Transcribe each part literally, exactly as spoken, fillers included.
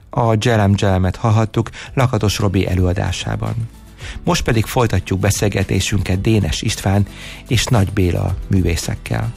A Dzselem Dzselemet hallhattuk Lakatos Robi előadásában. Most pedig folytatjuk beszélgetésünket Dénes István és Nagy Béla művészekkel.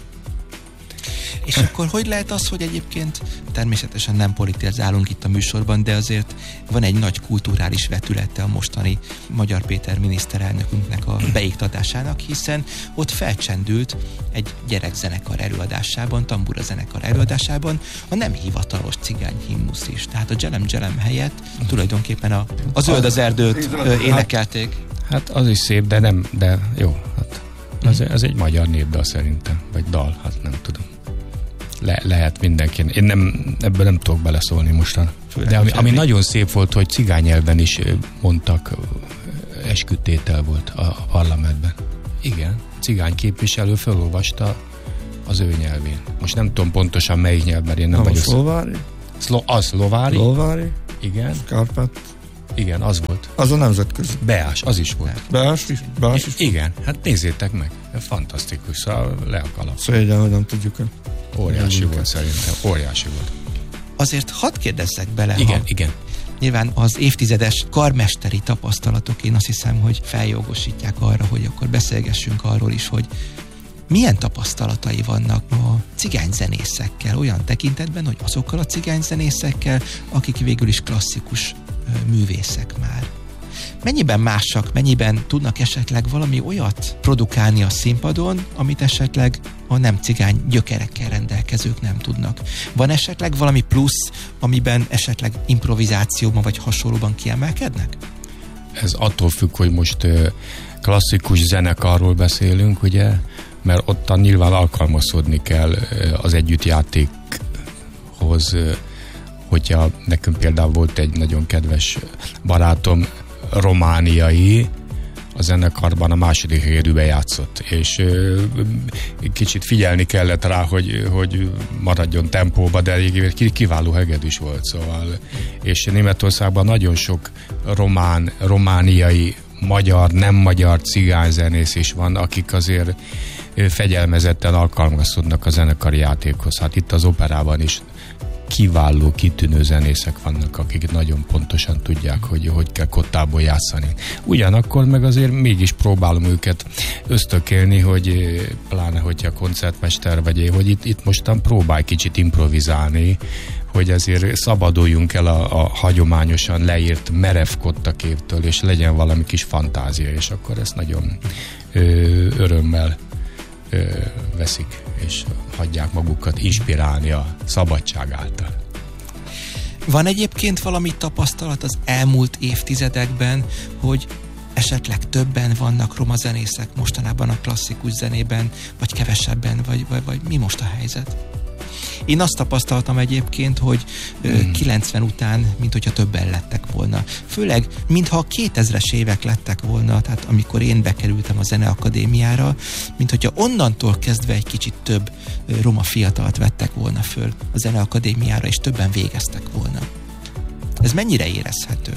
És akkor hogy lehet az, hogy egyébként természetesen nem politizálunk itt a műsorban, de azért van egy nagy kulturális vetülete a mostani Magyar Péter miniszterelnökünknek a beiktatásának, hiszen ott felcsendült egy gyerekzenekar előadásában, tambura zenekar előadásában a nem hivatalos cigány himnusz is. Tehát a Dzselem Dzselem helyett tulajdonképpen a, a Zöld az erdőt énekelték. Hát az is szép, de nem, de jó, hát az, az egy magyar népdal szerintem, vagy dal, hát nem tudom. Le, lehet mindenki. Én nem, ebből nem tudok beleszólni mostan. De ami, ami nagyon szép volt, hogy cigány nyelven is mondtak, esküdtétel volt a parlamentben. Igen, cigány képviselő felolvasta az ő nyelvén. Most nem tudom pontosan melyik nyelv, mert én nem vagyok. Szlovári? Szlo, az szlovári. Szlovári? Igen. Kárpát. Igen, az volt. Az a nemzetközi. Beás, az is volt. Beás is? Beás is? Igen, hát nézzétek meg. Fantasztikus, szóval le a kalap. Szégyen, hogy nem tudjuk el. Óriási volt szerintem, óriási volt. Azért hadd kérdezzek bele. Igen, ha igen. Nyilván az évtizedes karmesteri tapasztalatok, én azt hiszem, hogy feljogosítják arra, hogy akkor beszélgessünk arról is, hogy milyen tapasztalatai vannak a cigányzenészekkel, olyan tekintetben, hogy azokkal a cigányzenészekkel, akik végül is klasszikus művészek már. Mennyiben másak, mennyiben tudnak esetleg valami olyat produkálni a színpadon, amit esetleg a nem cigány gyökerekkel rendelkezők nem tudnak? Van esetleg valami plusz, amiben esetleg improvizációban vagy hasonlóban kiemelkednek? Ez attól függ, hogy most klasszikus zenekarról beszélünk, ugye, mert ottan nyilván alkalmazkodni kell az együttjátékhoz, hogyha nekünk például volt egy nagyon kedves barátom, romániai, a zenekarban a második hegedűben játszott, és ö, kicsit figyelni kellett rá, hogy, hogy maradjon tempóba, de kiváló hegedűs volt, szóval. És Németországban nagyon sok román, romániai, magyar, nem magyar cigányzenész is van, akik azért fegyelmezetten alkalmazkodnak a zenekari játékhoz. Hát itt az operában is kiváló, kitűnő zenészek vannak, akik nagyon pontosan tudják, hogy hogy kell kottából játszani. Ugyanakkor meg azért mégis próbálom őket ösztökélni, hogy pláne, hogyha koncertmester vagy én, hogy itt, itt mostan próbálj kicsit improvizálni, hogy azért szabaduljunk el a, a hagyományosan leírt merev kottaképtől, és legyen valami kis fantázia, és akkor ezt nagyon ö, örömmel ö, veszik, és hagyják magukat inspirálni a szabadság által. Van egyébként valami tapasztalat az elmúlt évtizedekben, hogy esetleg többen vannak roma zenészek mostanában a klasszikus zenében, vagy kevesebben, vagy, vagy, vagy mi most a helyzet? Én azt tapasztaltam egyébként, hogy hmm. kilencven után, mint hogyha többen lettek volna. Főleg, mintha a kétezres évek lettek volna, tehát amikor én bekerültem a Zeneakadémiára, mint hogyha onnantól kezdve egy kicsit több roma fiatalt vettek volna föl a Zeneakadémiára, és többen végeztek volna. Ez mennyire érezhető?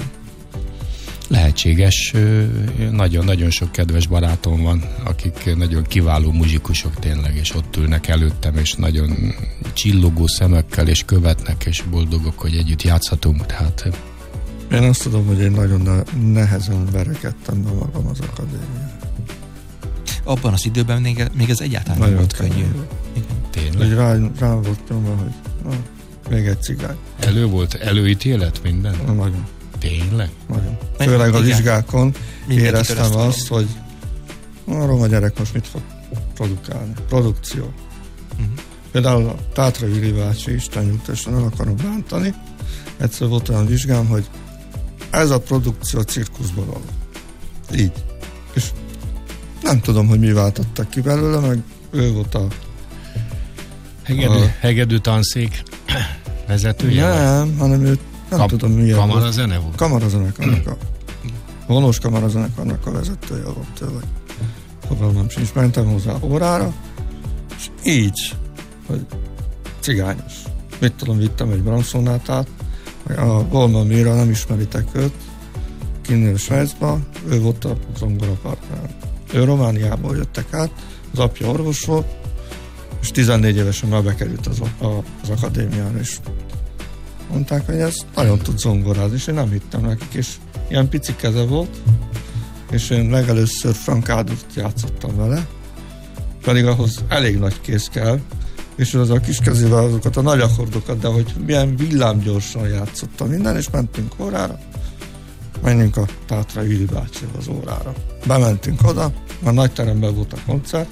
Lehetséges. Nagyon-nagyon sok kedves barátom van, akik nagyon kiváló muzsikusok tényleg, és ott ülnek előttem, és nagyon csillogó szemekkel, és követnek, és boldogok, hogy együtt játszhatunk. Tehát... Én azt tudom, hogy én nagyon nehezen verekedtem be magam az akadémián. Abban az időben még, még ez egyáltalán nagyon nem volt könnyű. Tényleg? Rá, rá volt nyomva, hogy na, még egy cigány. Elő volt, előítélet minden? Na, nagyon. Tényleg? Nagyon. Főleg a vizsgákon éreztem azt, hogy a roma gyerek most mit fog produkálni. Produkció. Uh-huh. Például a Tátrai Vili bácsi, Isten nyugtasson, el akarom bántani. Egyszer volt olyan vizsgám, hogy ez a produkció cirkuszból való. Így. És nem tudom, hogy mi váltottak ki belőle, meg ő volt a hegedű, a... hegedű tanszék vezetője? Nem, vagy? hanem ő nem Kam- tudom milyen volt. Kamarazene volt? Kamarazenekarnak a vonós kamarazenekarnak a vezetője volt tőle. Fogalmam sincs, mentem hozzá órára, és így, hogy cigányos. Mit tudom, vittem egy Brahms-szonátát, a Goldman Mira, nem ismeritek őt, kinnél Svájcba, ő volt a zongorapartner. Ő Romániából jöttek át, az apja orvos volt, és tizennégy évesen már bekerült az, a, az akadémiára is. mondták, hogy ez nagyon tud zongorázni, és én nem hittem nekik, és ilyen pici keze volt, és én legelőször Frank Ádort játszottam vele, pedig ahhoz elég nagy kéz kell, és az a kis kezével azokat a nagy akkordokat, de hogy milyen villámgyorsan játszottam minden, és mentünk órára, menjünk a Tátrai Vili bácsival az órára. Bementünk oda, mert nagy teremben volt a koncert.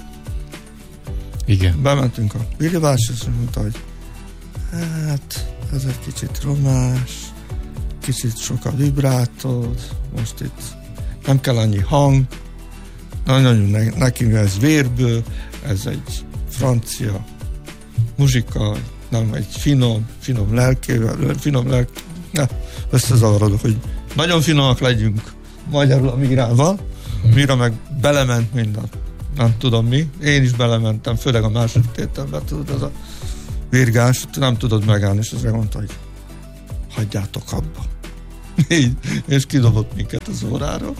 Igen. Bementünk a Vili bácsi, és mondta, hogy hát ez egy kicsit romás, kicsit sok a vibrátor, most itt nem kell annyi hang, nagyon ne, nekünk ez vérből, ez egy francia muzsika, nem egy finom, finom lelkével, finom lelk, ne, összezavarodok, hogy nagyon finomak legyünk magyarul a Mirával, Mira meg belement minden, nem tudom mi, én is belementem, főleg a második tételben, tudod, az a virgás, nem tudod megállni, és ezre mondta, hogy hagyjátok abba. Így, és kidobott minket az óráról.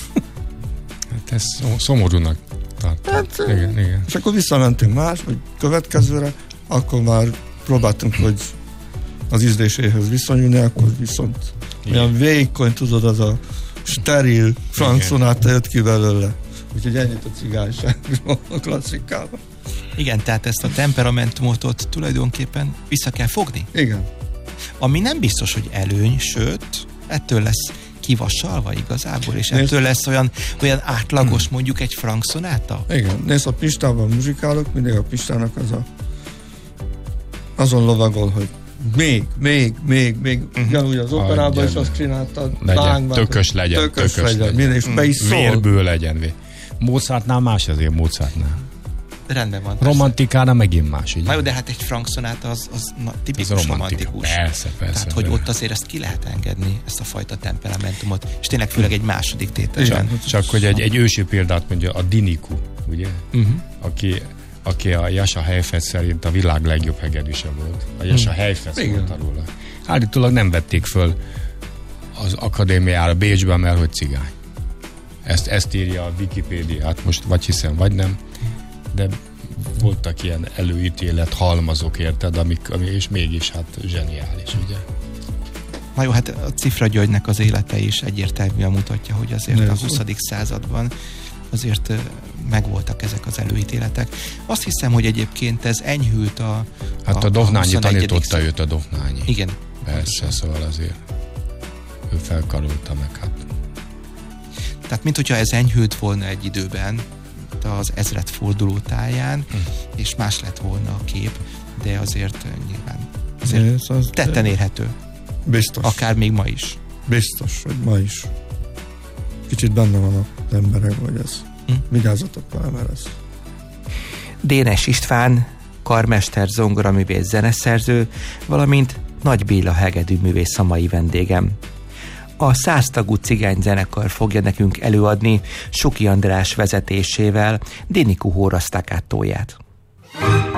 Hát ez szomorúnak tartom. Hát, igen, igen. És akkor visszamentünk más, vagy következőre, akkor már próbáltunk, hogy az ízléséhez viszonyulni, akkor viszont igen. Olyan vékony, tudod, az a steril Frank Sinatra jött ki belőle. Úgyhogy ennyit a cigányságról a klasszikában. Igen, tehát ezt a temperamentumot ott tulajdonképpen vissza kell fogni. Igen. Ami nem biztos, hogy előny, sőt, ettől lesz kivasalva igazából, és ettől Nézd. lesz olyan, olyan átlagos, hmm. mondjuk egy Frank Sinatra. Igen, nézd, a Pistában muzsikálok, mindig a Pistának az a azon lovagol, hogy még, még, még, még, uh-huh. ugyanúgy az operában is azt csináltad. Legyen, lángban, tökös legyen, tökös, tökös legyen, legyen. Minden, és be is szól. Vérből legyen. Mozartnál más azért Mozartnál. Rendben van. Romantikára megint más, ugye? Jó, de hát egy Frank Sinatra az, az na, tipikus romantikus. Persze, persze. Tehát, hogy ott azért ezt ki lehet engedni, ezt a fajta temperamentumot, és tényleg főleg egy második tételben. Csak, csak hogy egy, egy ősi példát mondja, a Diniku, ugye? Uh-huh. Aki, aki a Jascha Heifetz szerint a világ legjobb hegedűse volt. A Jascha uh-huh. Heifetz mondta róla. Állítólag nem vették föl az akadémiára Bécsben, mert hogy cigány. Ezt, ezt írja a Wikipédia, hát most vagy hiszem, vagy nem, de voltak ilyen előítélet halmazok, érted, amik, ami, és mégis hát zseniális, ugye? Na jó, hát a Cifra Györgynek az élete is egyértelműen mutatja, hogy azért ne, a huszadik században azért megvoltak ezek az előítéletek. Azt hiszem, hogy egyébként ez enyhült a Hát a, a Dohnányi tanította őt a Dohnányi. Igen. Persze, szóval azért ő felkarolta meg, hát. Tehát, mint hogyha ez enyhült volna egy időben, az ezredforduló táján, hm. és más lett volna a kép, de azért nyilván azért az tetten érhető. Biztos. Akár még ma is. Biztos, hogy ma is. Kicsit benne van az emberek, hogy ez. Hm. Vigyázzatok vele, mert ez. Dénes István, karmester, zongoraművész, zeneszerző, valamint Nagy Béla hegedűművész a mai vendégem. A száztagú cigányzenekar fogja nekünk előadni Suki András vezetésével Diniku Hóra Staccattóját.